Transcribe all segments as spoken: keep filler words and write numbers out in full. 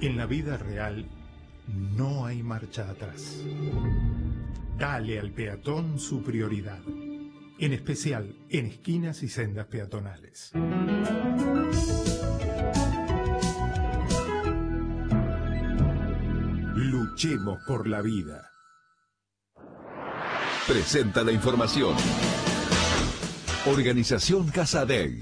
En la vida real no hay marcha atrás. Dale al peatón su prioridad, en especial en esquinas y sendas peatonales. Luchemos por la vida. Presenta la información. Organización Casadei.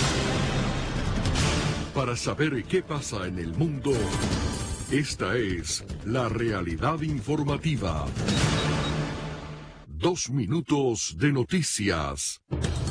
Para saber qué pasa en el mundo, esta es la realidad informativa. Dos minutos de noticias.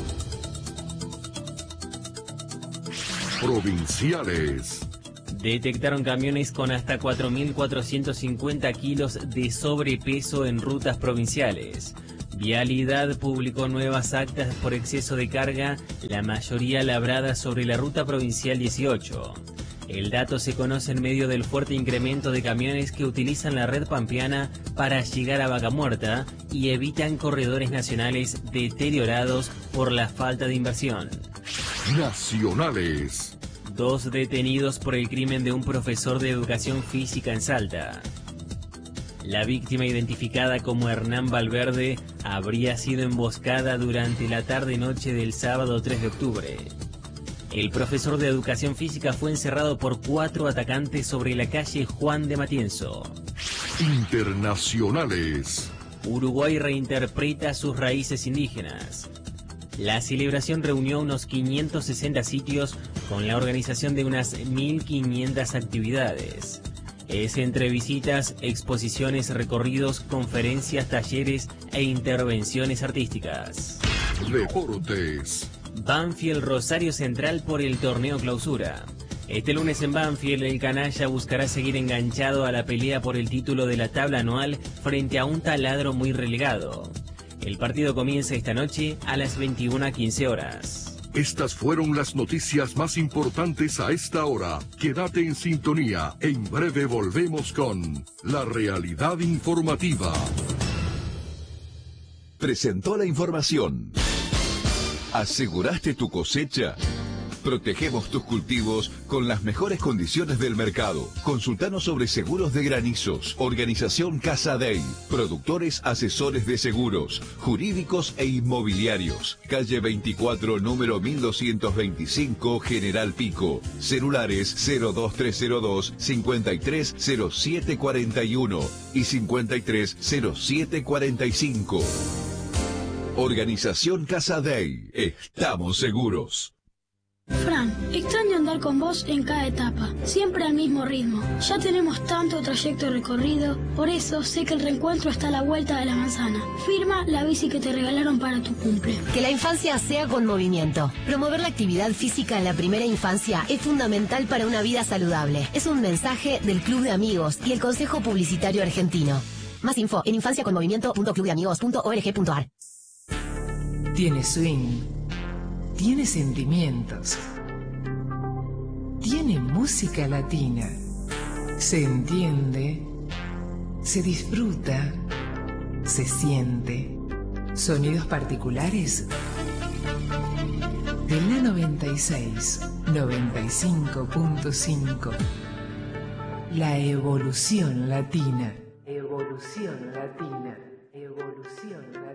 Provinciales. Detectaron camiones con hasta cuatro mil cuatrocientos cincuenta kilos de sobrepeso en rutas provinciales. Vialidad publicó nuevas actas por exceso de carga, la mayoría labradas sobre la ruta provincial dieciocho. El dato se conoce en medio del fuerte incremento de camiones que utilizan la red pampeana para llegar a Vaca Muerta y evitan corredores nacionales deteriorados por la falta de inversión. Nacionales. Dos detenidos por el crimen de un profesor de educación física en Salta. La víctima, identificada como Hernán Valverde, habría sido emboscada durante la tarde-noche del sábado tres de octubre. El profesor de educación física fue encerrado por cuatro atacantes sobre la calle Juan de Matienzo. Internacionales. Uruguay reinterpreta sus raíces indígenas. La celebración reunió unos quinientos sesenta sitios con la organización de unas mil quinientas actividades. Es entre visitas, exposiciones, recorridos, conferencias, talleres e intervenciones artísticas. Deportes. Banfield Rosario Central por el torneo clausura. Este lunes en Banfield, el canalla buscará seguir enganchado a la pelea por el título de la tabla anual frente a un Taladro muy relegado. El partido comienza esta noche a las veintiuna quince horas. Estas fueron las noticias más importantes a esta hora. Quédate en sintonía. En breve volvemos con La Realidad Informativa. Presentó la información. ¿Aseguraste tu cosecha? Protegemos tus cultivos con las mejores condiciones del mercado. Consultanos sobre seguros de granizos. Organización Casadei. Productores asesores de seguros, jurídicos e inmobiliarios. Calle veinticuatro, número mil doscientos veinticinco, General Pico. Celulares cero dos tres cero dos, cincuenta y tres cero siete cuarenta y uno y cincuenta y tres cero siete cuarenta y cinco. Organización Casadei. Estamos seguros. Fran, extraño andar con vos en cada etapa, siempre al mismo ritmo. Ya tenemos tanto trayecto recorrido, por eso sé que el reencuentro está a la vuelta de la manzana. Firma la bici que te regalaron para tu cumple. Que la infancia sea con movimiento. Promover la actividad física en la primera infancia es fundamental para una vida saludable. Es un mensaje del Club de Amigos y el Consejo Publicitario Argentino. Más info en infancia con movimiento punto club de amigos punto org punto ar. Tiene swing. Tiene sentimientos. Tiene música latina. Se entiende. Se disfruta. Se siente. Sonidos particulares. De la noventa y seis, noventa y cinco punto cinco. La evolución latina. Evolución latina. Evolución latina.